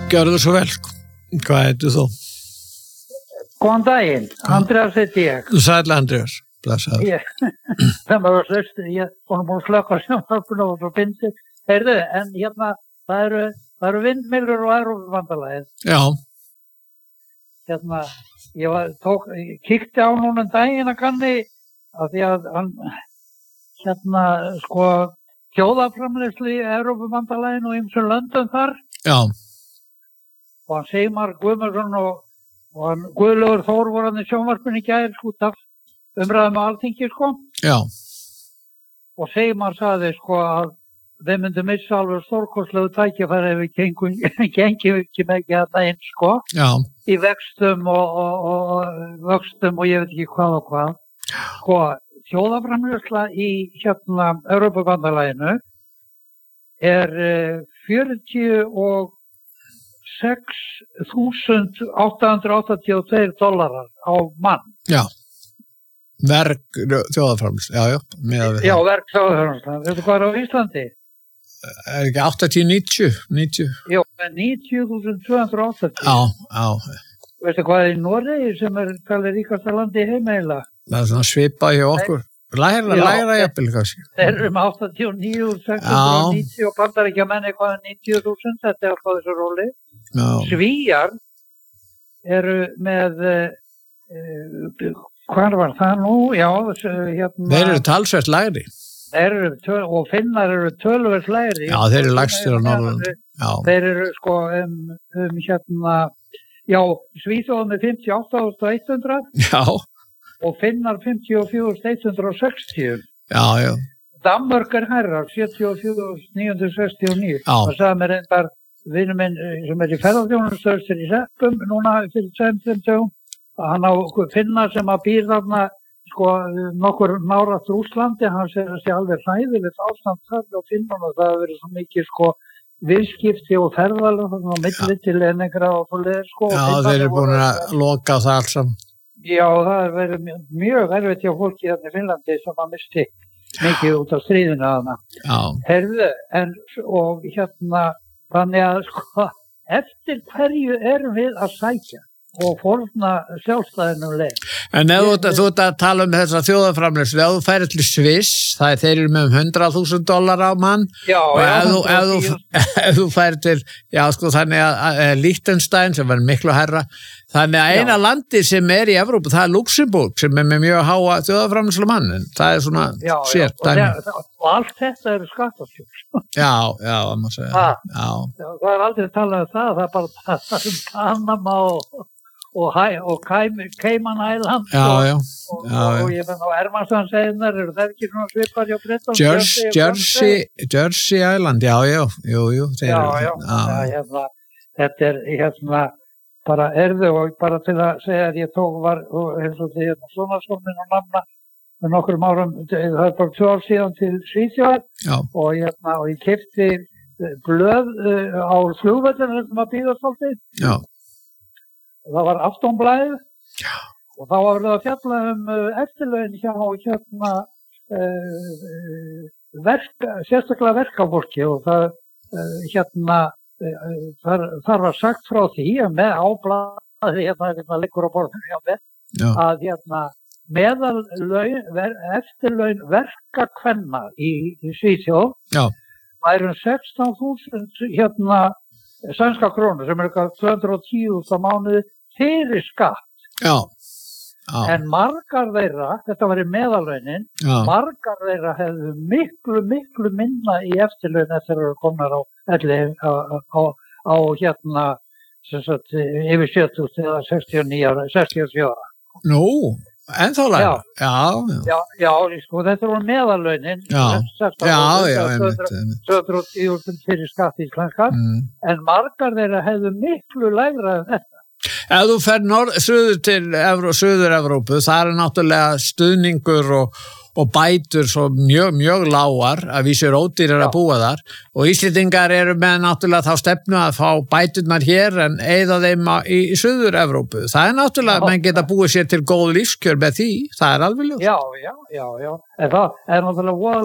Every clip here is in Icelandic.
Gjörðu svo vel. Hvað heitir þú? Góðan daginn, Andreas heiti ég. Sæll Andreas, blessaður. Það var hlust, ég var búin að slöka sjónvarpinu og svo bindi. Heyrðu, en hérna, það eru vindmyllur og Evrópubandalagið. Já. Hérna, ég kíkti á núna daginn að kanni, af því að hann, hérna, sko, þjóðaframleiðslu í Evrópubandalaginu og ýmsum löndum þar. Já. Og hann Sigmar Guðmundsson og hann Guðlaugur Þór voru hann í sjónvarpinu í gær út af umræðum á Alþingi, sko. Já. Og Sigmar sagði, sko, að þeir myndu missa alveg stórkostlegu tækifæri ef við gengjum ekki mikið að það inn, sko. Já. Í vextum og vöxtum og ég veit ekki hvað og hvað. Sko, þjóðaframleiðsla í hérna Evrópubandalaginu er 46.882 dollarar á mann. Já. Verk þjóðaframleiðslu, já. Já, verk þjóðaframleiðslu. Veitu hvað er á Íslandi? Er ekki 80-90? Jó, 90.280. Já. Veitu hvað er í Noregi sem er talið ríkasta landi í heim eiginlega? Það er svona svipað hjá okkur. Læra jafnvel kannski. Þeir eru með 89.690 og Bandaríkjamenn eitthvað 90.000, þetta er alltaf þessu róli. Já. Svíar eru með, hvað var það nú? Já, hérna. Þeir eru talsvert lægri. Og Finnar eru töluvert lægri. Já, þeir eru lægstir á Norðurlöndum. Já. Þeir eru sko hérna, já, Svíþjóð með 58.100. Já. Og Finnar 54.160. Já. Danmörk er hærra, 74.969. Það sagði mér reyndar vinur minn sem er í ferðarþjónustöðsir í Seppum núna fyrir 5 dögum. Hann á Finna sem að býr þarna sko nokkur nálægt Rússlandi, hann segir að sé alveg hræðilegt ástand þar á Finnum og það hefur verið svo mikið sko viðskipti og ferðalög og milli til ennegra og svo leið sko. Já, þeir eru búin að loka það alls saman. Já, það er verið mjög erfitt hjá fólki hérna í Finnlandi sem að misti mikið út af stríðinu þarna. Já. Heyrðu, og hérna, þannig að sko, eftir hverju erum við að sækja og forna sjálfstæðinu leið. En ef þú ert að tala þessa þjóðaframleiðslu, ef þú færir til Sviss, þeir eru með $100,000 á mann. Já, og ef þú færir til, já sko þannig að Liechtenstein sem var miklu hærra, þannig að eina landi sem er í Evrópu, það er Luxemburg sem er með mjög háa þjóðaframleiðslu mann, en það er svona sér dæmi. Og allt þetta eru skattafjör. Já, maður segja. Það er aldrei talað það er bara það Panama og Cayman Island og ég menn á Ermansson-segðunar eru það ekki svona svipar hjá Bretland Jersey Island, jú þetta er hérna bara erðu og bara til að segja að ég var eins og því svona minn og namna með nokkrum árum, það er bara 2 ár síðan til Svíþjóðar og ég keypti blöð á flugvöllinu sem að bíða svolítið. Já. Það var Aftonblaðið og þá var það að fjalla eftirlaun hjá sérstaklega verkafólki og það þar var sagt frá því að með áblaði liggur á borðinu hjá mér að eftirlaun verkakvenna í Svíþjóð væru 16.000 sænska krónur sem er eitthvað 210.000 á mánuði fyrir skatt. En margar þeirra, þetta var í meðalraunin, margar þeirra hefðu miklu minna í eftirlaun eftir að komna á yfir 70 eða 67 ára. Nú, ennþá lægra? Já, sko, þetta var meðalraunin, 210.000 fyrir skatt íslenskar, en margar þeirra hefðu miklu lægra en þetta. Ef þú fer suður til Suður-Evrópu, það er náttúrulega stuðningur og bætur svo mjög lágar að vísu ódýrar að búa þar og Íslendingar eru með náttúrulega þá stefnu að fá bæturnar hér en eyða þeim í Suður-Evrópu. Það er náttúrulega, menn geta búið sér til góð lífskjör með því, það er alveg ljóst. Já. En það er náttúrulega voðalega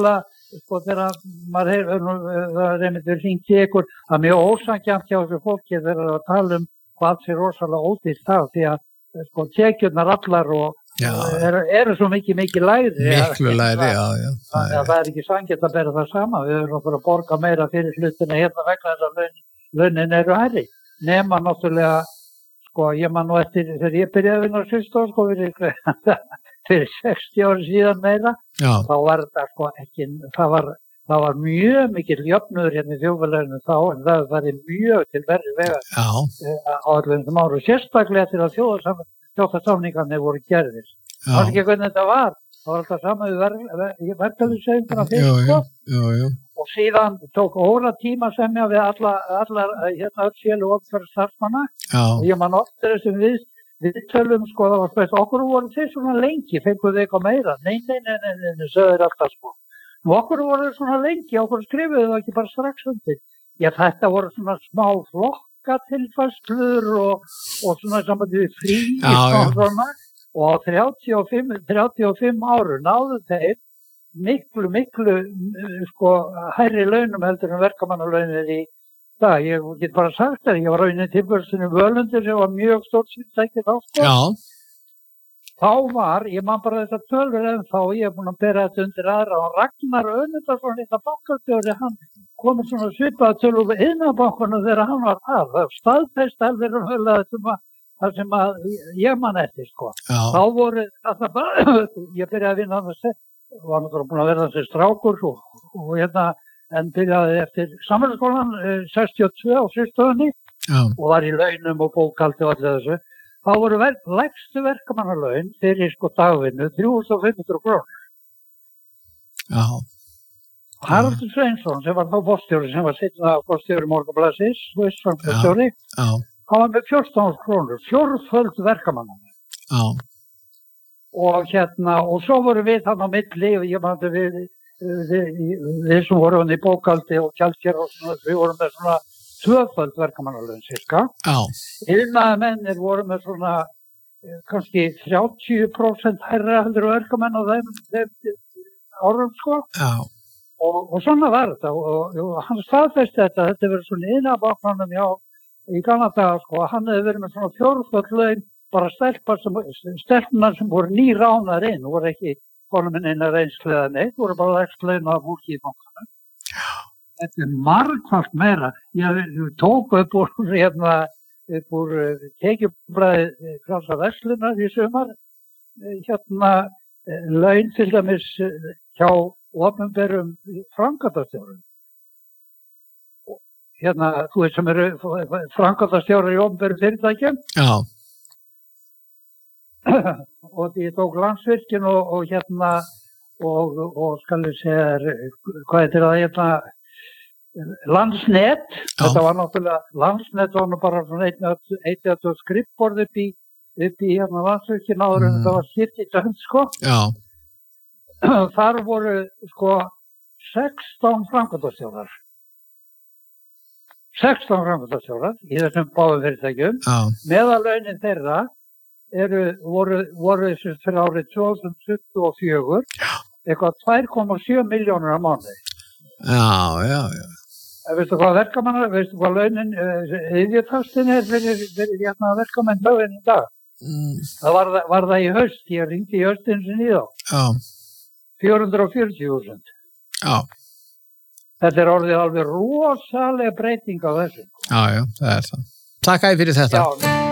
sko þegar maður hefur það einmitt hringt í ykkur, það er mjög ósanngjarnt hjá þessu fólki þegar það tala hvað sé rosalega ódýrt það, því að sko tekjurnar allar og eru svo mikið lægri. Miklu lægri, já. Þannig að það er ekki sanngjarnt að bera það sama. Við erum okkur að borga meira fyrir hlutina hérna vegna þess að launin eru hærri. Nema náttúrulega, sko, ég man nú eftir, þegar ég byrjaði að vinna á skrifstofu, sko, fyrir 60 ári síðan meira, þá var þetta sko ekki, það var mjög mikil jöfnuður hérna í þjóðfélaginu þá, en það er mjög til verri vegar á öllum þessum árum, sérstaklega til að þjóðarsamningarnir voru gerðir. Það var ekki hvernig þetta var. Það var alltaf saman við verkefnisseifinguna fyrst, Jú. Og síðan tók óratíma semja við allar hérna öll sélu og opinberra starfsmanna. Og ég man oft þessum við tölum, sko, það var spæst, okkur voru þeir svona lengi, fenguðu þið eitthvað meira? Nei, sögður alltaf, sko. Nú okkur voru svona lengi, okkur skrifuðu það ekki bara strax undir. Já, þetta voru svona smá flokkatilfærslur og svona sambandi við frí og svona. Og á 35 áru náðu þeir miklu sko hærri launum heldur en verkamannalaunir í dag. Ég get bara sagt það, ég var raunin tilbjörnsinu Völundur sem var mjög stórt fyrirtæki þá, sko. Þá var, ég man bara þessar tölur en þá, ég er búin að bera þetta undir aðra og Ragnar Önundarsson, þetta bankastjóri, hann komið svona svipaða tölur við Iðnaðarbankanum þegar hann var það. Það staðfest alveg það sem að ég man eftir, sko. Þá voru alltaf bara, ég byrjaði að vinna annars, var náttúrulega búin að verða þessi strákur og hérna, en byrjaði eftir samfélagsskólan 62 á skrifstofunni og var í launum og bókhaldi og allir þessu. Þá voru lægstu verkamannalaun fyrir sko dagvinnu 3.500 krónur. Haraldur Sveinsson sem var þá forstjóri, sem var seinna forstjóri Morgunblaðsins, forstjóri, hann var með 14.000 krónur, fjórföld verkamannalaun. Og hérna, og svo voru við hann á milli, og ég mandi við sem voru hann í bókaldi og gjaldgerð og svona, við vorum með svona tvöföld verkamannalaun cirka. Iðnaðarmennir voru með svona kannski 30% hærra heldur verkamenn á þeim árum, sko. Og svona var þetta og hann staðfesti þetta verið svona iðnaðarbakgrannum í gamla daga, sko. Hann hefði verið með svona fjórföld laun, bara stelpunar sem voru nýránar inn, voru ekki konuminn inn að reynslega neitt, voru bara lægstlaun af fólki í bankanum. Þetta er margfalt meira. Ég tók upp úr tekjublaði Frjálsrar verslunar í sumar, hérna laun til dæmis hjá opinberum framkvæmdastjórum. Hérna, þú veist sem eru framkvæmdastjórar í opinberum fyrirtækjum. Og ég tók Landsvirkjun og hérna og skal ég segja, hvað heitir það hérna, Landsnet. Þetta var náttúrulega, Landsnet var nú bara svona eitt skrifborð upp í hérna Landsvirkjun áður en þetta var skipt í dönd, sko. Þar voru sko 16 framkvæmdastjórar. 16 framkvæmdastjórar í þessum báðum fyrirtækjum. Meðallaunin þeirra voru fyrir árið 2024 eitthvað 2,7 milljónir á mánuði. Veistu hvað verkamannar, veistu hvað launin yfirtastin fyrir hérna verkamenn lögin í dag? Það var það í haust, ég ringdi í haustin sinni í þá. 440.000. Þetta er orðið alveg rosalega breyting á þessu. Já, það er það. Takk fyrir þetta.